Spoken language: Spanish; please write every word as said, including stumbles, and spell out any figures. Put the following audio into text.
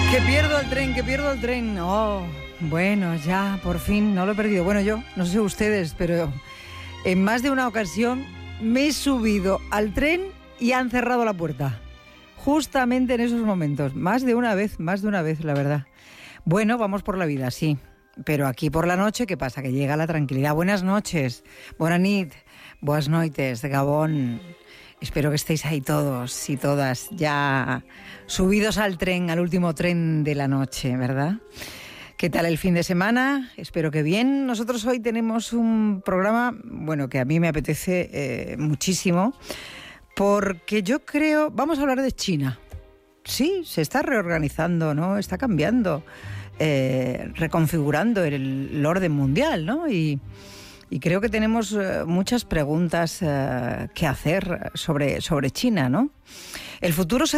Que pierdo el tren, que pierdo el tren. Oh, bueno, ya, por fin, no lo he perdido. Bueno, yo, no sé ustedes, pero en más de una ocasión me he subido al tren y han cerrado la puerta. Justamente en esos momentos. Más de una vez, más de una vez, la verdad. Bueno, vamos por la vida, sí. Pero aquí por la noche, ¿qué pasa? Que llega la tranquilidad. Buenas noches, buenas nit, buenas noites, Gabón. Espero que estéis ahí todos y todas ya subidos al tren, al último tren de la noche, ¿verdad? ¿Qué tal el fin de semana? Espero que bien. Nosotros hoy tenemos un programa, bueno, que a mí me apetece eh, muchísimo, porque yo creo, vamos a hablar de China. Sí, se está reorganizando, ¿no? Está cambiando, eh, reconfigurando el, el orden mundial, ¿no? Y... Y creo que tenemos uh, muchas preguntas uh, que hacer sobre, sobre China, ¿no? El futuro se